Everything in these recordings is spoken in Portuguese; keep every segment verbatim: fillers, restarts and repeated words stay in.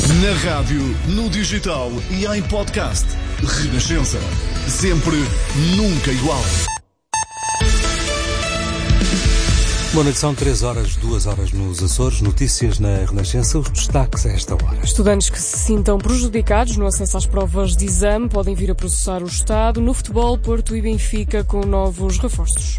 Na rádio, no digital e em podcast. Renascença. Sempre, nunca igual. Boa noite, são três horas, duas horas nos Açores. Notícias na Renascença, os destaques a esta hora. Estudantes que se sintam prejudicados no acesso às provas de exame podem vir a processar o Estado. No futebol, Porto e Benfica com novos reforços.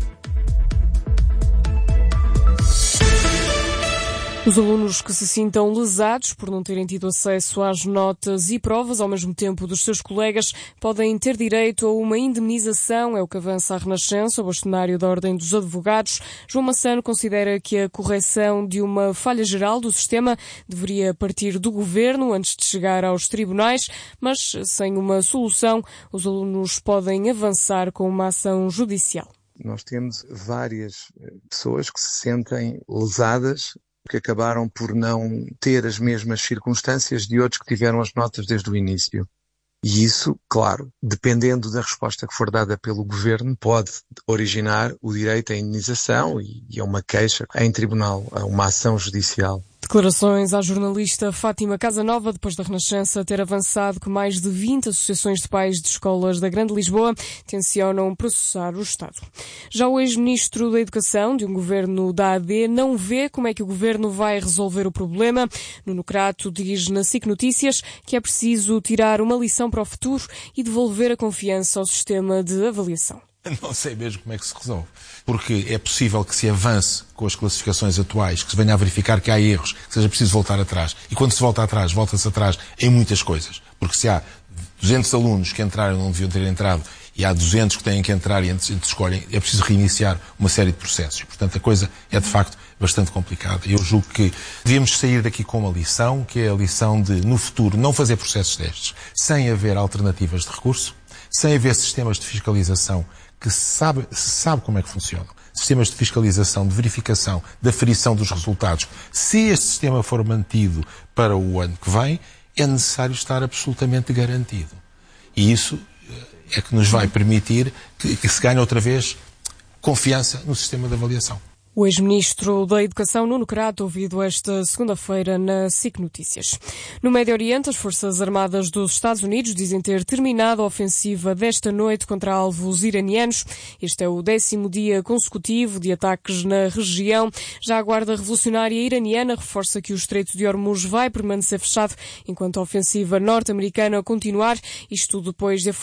Os alunos que se sintam lesados por não terem tido acesso às notas e provas ao mesmo tempo dos seus colegas podem ter direito a uma indemnização, é o que avança a Renascença, o bastonário da Ordem dos Advogados. João Massano considera que a correção de uma falha geral do sistema deveria partir do Governo antes de chegar aos tribunais, mas sem uma solução, os alunos podem avançar com uma ação judicial. Nós temos várias pessoas que se sentem lesadas, que acabaram por não ter as mesmas circunstâncias de outros que tiveram as notas desde o início. E isso, claro, dependendo da resposta que for dada pelo Governo, pode originar o direito à indenização e a uma queixa em tribunal, a uma ação judicial. Declarações à jornalista Fátima Casanova, depois da Renascença ter avançado que mais de vinte associações de pais de escolas da Grande Lisboa tencionam processar o Estado. Já o ex-ministro da Educação de um governo da A D não vê como é que o governo vai resolver o problema. Nuno Crato diz na SIC Notícias que é preciso tirar uma lição para o futuro e devolver a confiança ao sistema de avaliação. Não sei mesmo como é que se resolve, porque é possível que se avance com as classificações atuais, que se venha a verificar que há erros, que seja preciso voltar atrás. E quando se volta atrás, volta-se atrás em muitas coisas. Porque se há duzentos alunos que entraram e não deviam ter entrado, e há duzentos que têm que entrar e antes escolhem, é preciso reiniciar uma série de processos. Portanto, a coisa é de facto bastante complicada. Eu julgo que devíamos sair daqui com uma lição, que é a lição de, no futuro, não fazer processos destes, sem haver alternativas de recurso, sem haver sistemas de fiscalização que se sabe, se sabe como é que funcionam. Sistemas de fiscalização, de verificação, de aferição dos resultados. Se este sistema for mantido para o ano que vem, é necessário estar absolutamente garantido. E isso é que nos vai permitir que, que se ganhe outra vez confiança no sistema de avaliação. O ex-ministro da Educação, Nuno Crato, ouvido esta segunda-feira na SIC Notícias. No Médio Oriente, as Forças Armadas dos Estados Unidos dizem ter terminado a ofensiva desta noite contra alvos iranianos. Este é o décimo dia consecutivo de ataques na região. Já a Guarda Revolucionária Iraniana reforça que o Estreito de Hormuz vai permanecer fechado enquanto a ofensiva norte-americana continuar, isto depois de